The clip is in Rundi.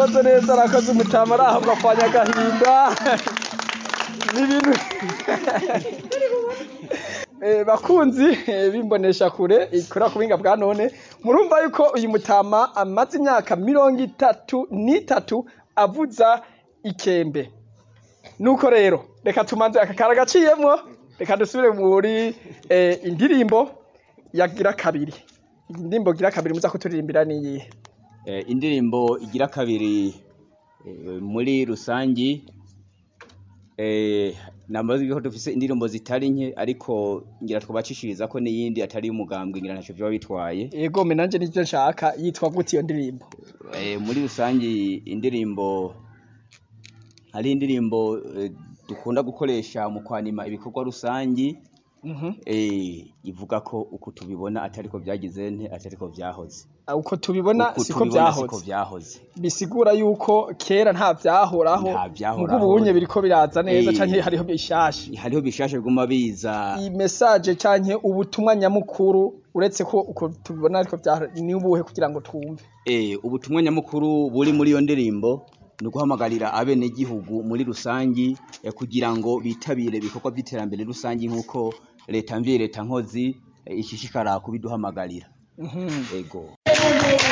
arakoze neza arakoze umutama arahabwa afanya agahinda n'ibintu bakunzi bimbonesha kure ikora kubinga bwa none murumva yuko uyu mutama amaze imyaka 33 avuza ikembe nuko rero reka tumanze akakara gaciyemwo reka dusubire muri indirimbo yagira kabiri indirimbo gira kabiri muza kuturirimbira niyihe indirimbo igira kabiri muri rusangi namaze ko dufise indirimbo zitari nke ariko ngira twabacishiriza ko niyindi atari umugambwe ngira ntaco byo bitwaye yego me nanje nivyo nshaka yitwa gute iyo ndirimbo muri rusangi indirimbo hari indirimbo dukunda gukoresha mu kwanima ibikorwa rusangi ivuga ko uko tubibona atariko byagize nte atariko vyahoze uko tubibona siko vyahoze bisigura yuko kera nta vyahoraho mugo ubunye biriko biraza neza canke hariho bishashe biguma biza iyi message canke ubutumwa nyamukuru uretse ko uko tubibona ariko ni ubuhe kugira ngo twumve ubutumwa nyamukuru buri muri iyo ndirimbo no guhamagarira abene gihugu muri rusangi kugira ngo bitabire ibikorwa by'iterambere rusangi nkuko leta nkozi ishishikara kubiduhamagarira ego